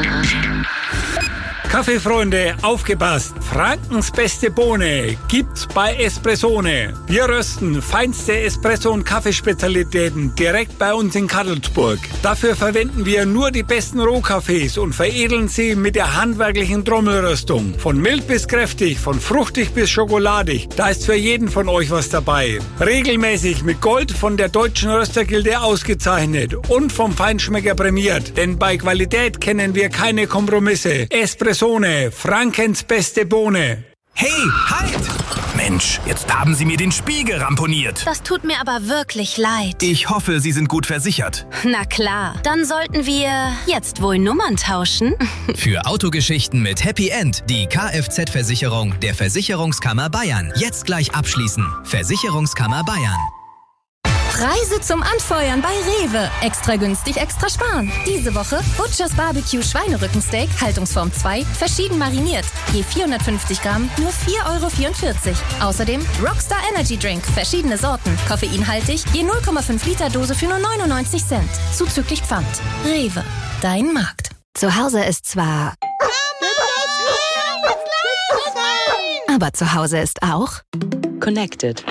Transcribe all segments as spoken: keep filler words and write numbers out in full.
Kaffeefreunde, aufgepasst! Frankens beste Bohne gibt's bei Espressone. Wir rösten feinste Espresso- und Kaffeespezialitäten direkt bei uns in Kadelsburg. Dafür verwenden wir nur die besten Rohkaffees und veredeln sie mit der handwerklichen Trommelröstung. Von mild bis kräftig, von fruchtig bis schokoladig, da ist für jeden von euch was dabei. Regelmäßig mit Gold von der Deutschen Röstergilde ausgezeichnet und vom Feinschmecker prämiert. Denn bei Qualität kennen wir keine Kompromisse. Espresso Frankens beste Bohne. Hey, halt! Mensch, jetzt haben Sie mir den Spiegel ramponiert. Das tut mir aber wirklich leid. Ich hoffe, Sie sind gut versichert. Na klar, dann sollten wir jetzt wohl Nummern tauschen. Für Autogeschichten mit Happy End die Kfz-Versicherung der Versicherungskammer Bayern. Jetzt gleich abschließen. Versicherungskammer Bayern. Preise zum Anfeuern bei Rewe. Extra günstig, extra sparen. Diese Woche Butchers Barbecue Schweinerückensteak, Haltungsform zwei, verschieden mariniert. Je vierhundertfünfzig Gramm, nur vier Euro vierundvierzig. Außerdem Rockstar Energy Drink, verschiedene Sorten. Koffeinhaltig, je null Komma fünf Liter Dose für nur neunundneunzig Cent. Zuzüglich Pfand. Rewe, dein Markt. Zu Hause ist zwar... Aber zu Hause ist auch... Connected.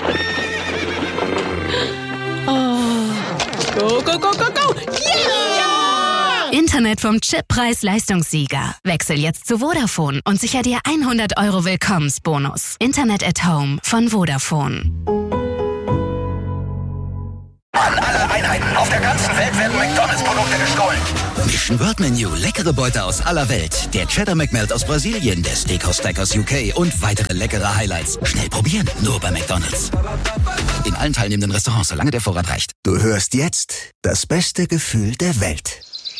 Go, go, go, go, go! Yeah! Internet vom Chip Preis-Leistungssieger. Wechsel jetzt zu Vodafone und sicher dir hundert Euro Willkommensbonus. Internet at Home von Vodafone. An alle Einheiten auf der ganzen Welt werden McDonalds-Produkte gestohlen. Mission World Menu, leckere Beute aus aller Welt. Der Cheddar McMelt aus Brasilien, der Steakhouse Stack aus U K und weitere leckere Highlights. Schnell probieren, nur bei McDonalds. In allen teilnehmenden Restaurants, solange der Vorrat reicht. Du hörst jetzt das beste Gefühl der Welt.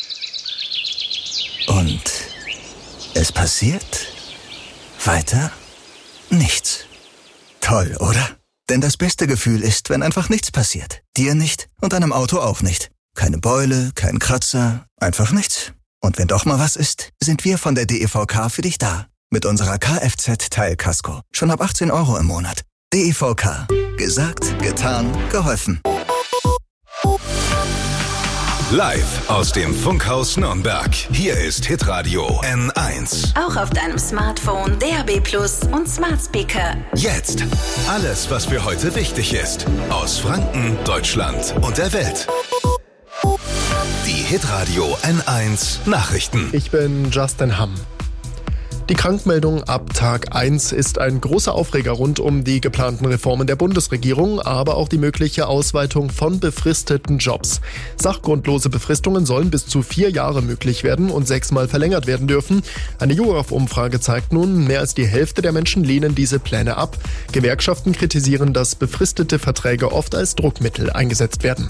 Und es passiert weiter nichts. Toll, oder? Denn das beste Gefühl ist, wenn einfach nichts passiert. Dir nicht und deinem Auto auch nicht. Keine Beule, kein Kratzer, einfach nichts. Und wenn doch mal was ist, sind wir von der D E V K für dich da. Mit unserer Kfz-Teilkasko. Schon ab achtzehn Euro im Monat. D E V K. Gesagt, getan, geholfen. Live aus dem Funkhaus Nürnberg. Hier ist Hitradio N eins. Auch auf deinem Smartphone, D A B Plus und Smart Speaker. Jetzt alles, was für heute wichtig ist. Aus Franken, Deutschland und der Welt. Die Hitradio N eins Nachrichten. Ich bin Justin Hamm. Die Krankmeldung ab Tag eins ist ein großer Aufreger rund um die geplanten Reformen der Bundesregierung, aber auch die mögliche Ausweitung von befristeten Jobs. Sachgrundlose Befristungen sollen bis zu vier Jahre möglich werden und sechsmal verlängert werden dürfen. Eine YouGov-Umfrage zeigt nun, mehr als die Hälfte der Menschen lehnen diese Pläne ab. Gewerkschaften kritisieren, dass befristete Verträge oft als Druckmittel eingesetzt werden.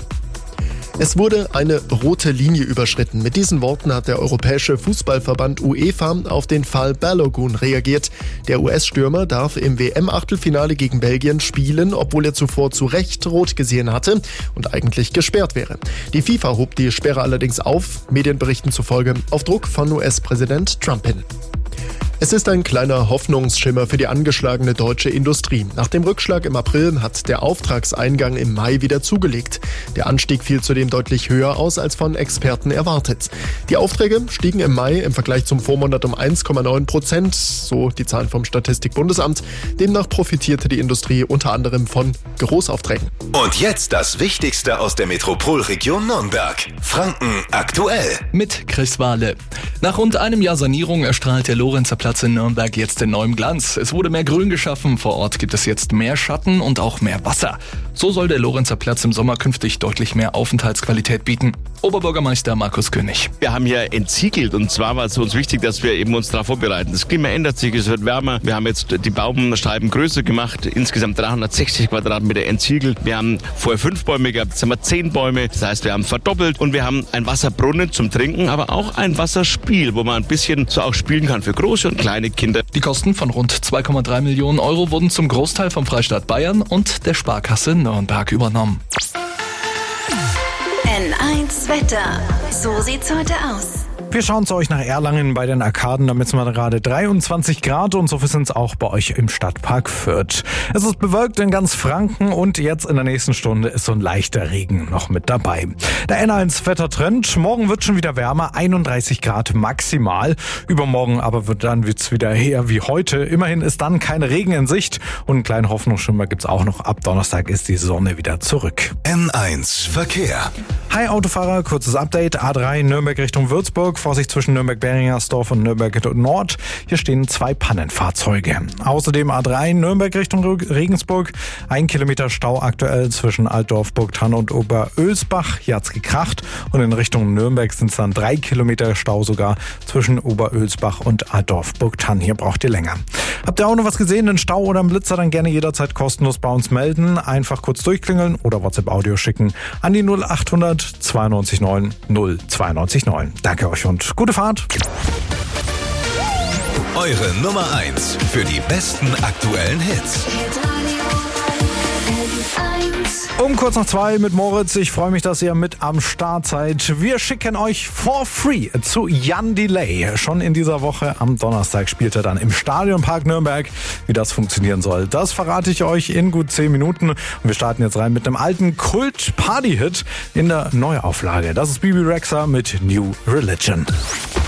Es wurde eine rote Linie überschritten. Mit diesen Worten hat der Europäische Fußballverband UEFA auf den Fall Balogun reagiert. Der U S-Stürmer darf im W M-Achtelfinale gegen Belgien spielen, obwohl er zuvor zu Recht rot gesehen hatte und eigentlich gesperrt wäre. Die FIFA hob die Sperre allerdings auf, Medienberichten zufolge auf Druck von U S-Präsident Trump hin. Es ist ein kleiner Hoffnungsschimmer für die angeschlagene deutsche Industrie. Nach dem Rückschlag im April hat der Auftragseingang im Mai wieder zugelegt. Der Anstieg fiel zudem deutlich höher aus als von Experten erwartet. Die Aufträge stiegen im Mai im Vergleich zum Vormonat um eins Komma neun Prozent, so die Zahlen vom Statistikbundesamt. Demnach profitierte die Industrie unter anderem von Großaufträgen. Und jetzt das Wichtigste aus der Metropolregion Nürnberg. Franken aktuell. Mit Chris Wahle. Nach rund einem Jahr Sanierung erstrahlt der Lorenzer Platz in Nürnberg jetzt in neuem Glanz. Es wurde mehr Grün geschaffen, vor Ort gibt es jetzt mehr Schatten und auch mehr Wasser. So soll der Lorenzer Platz im Sommer künftig deutlich mehr Aufenthaltsqualität bieten. Oberbürgermeister Markus König. Wir haben hier entsiegelt und zwar war es uns wichtig, dass wir eben uns darauf vorbereiten. Das Klima ändert sich, es wird wärmer. Wir haben jetzt die Baumscheiben größer gemacht, insgesamt dreihundertsechzig Quadratmeter entsiegelt. Wir haben vorher fünf Bäume gehabt, jetzt haben wir zehn Bäume. Das heißt, wir haben verdoppelt und wir haben ein Wasserbrunnen zum Trinken, aber auch ein Wasserspiel, wo man ein bisschen so auch spielen kann für große und kleine Kinder. Die Kosten von rund zwei Komma drei Millionen Euro wurden zum Großteil vom Freistaat Bayern und der Sparkasse Nürnberg übernommen. N eins Wetter. So sieht's heute aus. Wir schauen zu euch nach Erlangen bei den Arkaden. Da messen wir gerade dreiundzwanzig Grad und so sind es auch bei euch im Stadtpark Fürth. Es ist bewölkt in ganz Franken und jetzt in der nächsten Stunde ist so ein leichter Regen noch mit dabei. Der N eins Wettertrend. Morgen wird schon wieder wärmer, einunddreißig Grad maximal. Übermorgen aber wird dann wird's wieder eher wie heute. Immerhin ist dann kein Regen in Sicht und einen kleinen Hoffnungsschimmer gibt's auch noch. Ab Donnerstag ist die Sonne wieder zurück. N eins Verkehr. Hi Autofahrer, kurzes Update. A drei Nürnberg Richtung Würzburg. Vorsicht zwischen Nürnberg-Beringersdorf und Nürnberg Nord. Hier stehen zwei Pannenfahrzeuge. Außerdem A drei Nürnberg Richtung Regensburg. Ein Kilometer Stau aktuell zwischen Altdorf, Burgthann und Oberölsbach. Hier hat's gekracht. Und in Richtung Nürnberg sind es dann drei Kilometer Stau sogar zwischen Oberölsbach und Altdorf, Burgthann. Hier braucht ihr länger. Habt ihr auch noch was gesehen, einen Stau oder einen Blitzer, dann gerne jederzeit kostenlos bei uns melden. Einfach kurz durchklingeln oder WhatsApp-Audio schicken an die null achthundert zweiundneunzig neun null zweiundneunzig neun. Danke euch und gute Fahrt. Eure Nummer eins für die besten aktuellen Hits. Um kurz nach zwei mit Moritz. Ich freue mich, dass ihr mit am Start seid. Wir schicken euch for free zu Jan Delay. Schon in dieser Woche am Donnerstag spielt er dann im Stadionpark Nürnberg. Wie das funktionieren soll, das verrate ich euch in gut zehn Minuten. Und wir starten jetzt rein mit einem alten Kult-Party-Hit in der Neuauflage. Das ist Bibi Rexha mit New Religion.